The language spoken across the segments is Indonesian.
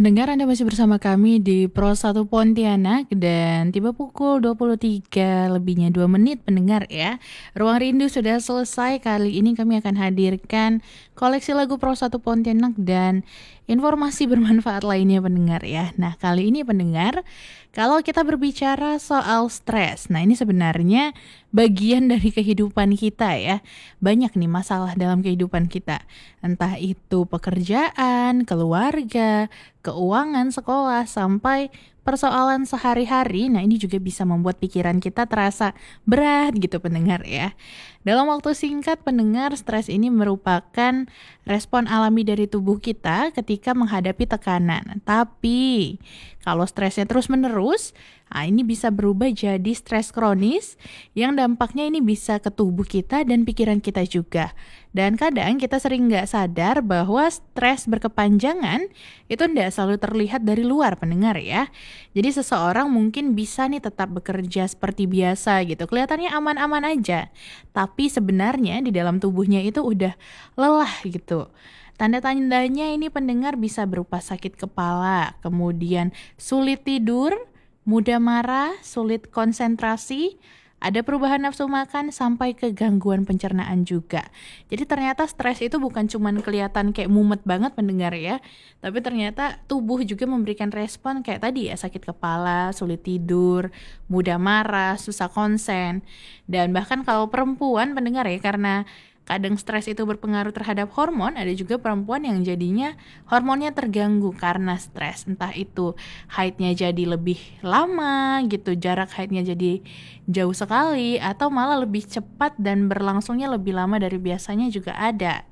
Pendengar, Anda masih bersama kami di Pro 1 Pontianak dan tiba pukul 23 lebihnya 2 menit pendengar ya. Ruang Rindu sudah selesai. Kali ini kami akan hadirkan koleksi lagu Pro 1 Pontianak dan informasi bermanfaat lainnya pendengar ya. Nah, kali ini pendengar, kalau kita berbicara soal stres, nah ini sebenarnya bagian dari kehidupan kita ya. Banyak nih masalah dalam kehidupan kita. Entah itu pekerjaan, keluarga, keuangan, sekolah, sampai persoalan sehari-hari. Nah, ini juga bisa membuat pikiran kita terasa berat gitu pendengar ya. Dalam waktu singkat pendengar, stres ini merupakan respon alami dari tubuh kita ketika menghadapi tekanan. Tapi kalau stresnya terus-menerus, nah ini bisa berubah jadi stres kronis yang dampaknya ini bisa ke tubuh kita dan pikiran kita juga. Dan kadang kita sering nggak sadar bahwa stres berkepanjangan itu tidak selalu terlihat dari luar pendengar ya. Jadi seseorang mungkin bisa nih tetap bekerja seperti biasa gitu, kelihatannya aman-aman aja. Tapi sebenarnya di dalam tubuhnya itu udah lelah gitu. Tanda-tandanya ini pendengar bisa berupa sakit kepala, kemudian sulit tidur, mudah marah, sulit konsentrasi, ada perubahan nafsu makan sampai ke gangguan pencernaan juga. Jadi ternyata stres itu bukan cuman kelihatan kayak mumet banget pendengar ya, tapi ternyata tubuh juga memberikan respon kayak tadi ya, sakit kepala, sulit tidur, mudah marah, susah konsen. Dan bahkan kalau perempuan pendengar ya, karena kadang stres itu berpengaruh terhadap hormon, ada juga perempuan yang jadinya hormonnya terganggu karena stres. Entah itu haidnya jadi lebih lama gitu, jarak haidnya jadi jauh sekali, atau malah lebih cepat dan berlangsungnya lebih lama dari biasanya juga ada.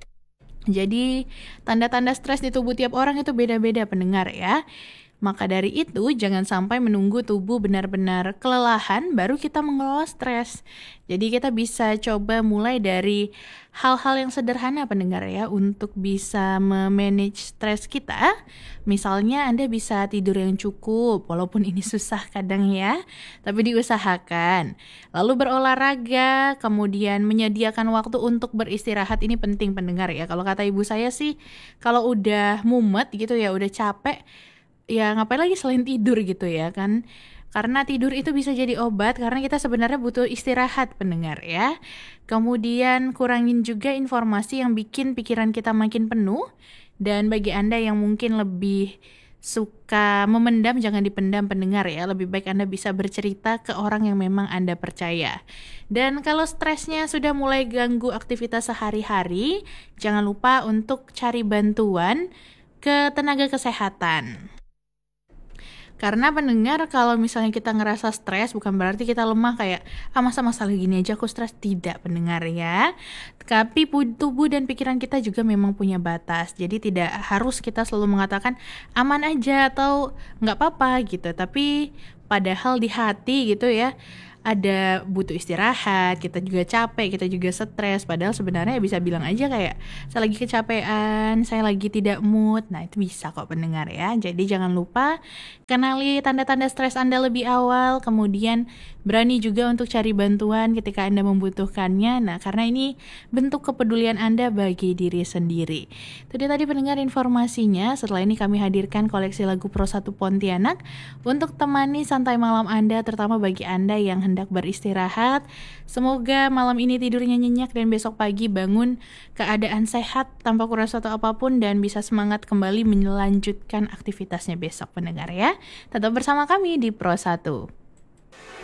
Jadi tanda-tanda stres di tubuh tiap orang itu beda-beda pendengar ya. Maka dari itu, jangan sampai menunggu tubuh benar-benar kelelahan baru kita mengelola stres. Jadi kita bisa coba mulai dari hal-hal yang sederhana pendengar ya, untuk bisa memanage stres kita. Misalnya Anda bisa tidur yang cukup, walaupun ini susah kadang ya, tapi diusahakan. Lalu berolahraga, kemudian menyediakan waktu untuk beristirahat, ini penting pendengar ya. Kalau kata ibu saya sih, kalau udah mumet gitu ya, udah capek, ya ngapain lagi selain tidur gitu ya kan. Karena tidur itu bisa jadi obat, karena kita sebenarnya butuh istirahat pendengar ya. Kemudian kurangin juga informasi yang bikin pikiran kita makin penuh. Dan bagi Anda yang mungkin lebih suka memendam, jangan dipendam pendengar ya. Lebih baik Anda bisa bercerita ke orang yang memang Anda percaya. Dan kalau stresnya sudah mulai ganggu aktivitas sehari-hari, jangan lupa untuk cari bantuan ke tenaga kesehatan. Karena pendengar, kalau misalnya kita ngerasa stres bukan berarti kita lemah kayak masa-masa gini aja aku stres, tidak pendengar ya. Tapi tubuh dan pikiran kita juga memang punya batas. Jadi tidak harus kita selalu mengatakan aman aja atau nggak apa-apa gitu. Tapi padahal di hati gitu ya, ada butuh istirahat, kita juga capek, kita juga stres. Padahal sebenarnya bisa bilang aja kayak, saya lagi kecapean, saya lagi tidak mood. Nah itu bisa kok pendengar ya. Jadi jangan lupa kenali tanda-tanda stres Anda lebih awal, kemudian berani juga untuk cari bantuan ketika Anda membutuhkannya. Nah karena ini bentuk kepedulian Anda bagi diri sendiri. Itu dia tadi pendengar informasinya. Setelah ini kami hadirkan koleksi lagu Pro 1 Pontianak untuk temani santai malam Anda, terutama bagi Anda yang hendak beristirahat. Semoga malam ini tidurnya nyenyak dan besok pagi bangun keadaan sehat tanpa kurang suatu apapun dan bisa semangat kembali melanjutkan aktivitasnya besok pendengar ya. Tetap bersama kami di Pro 1.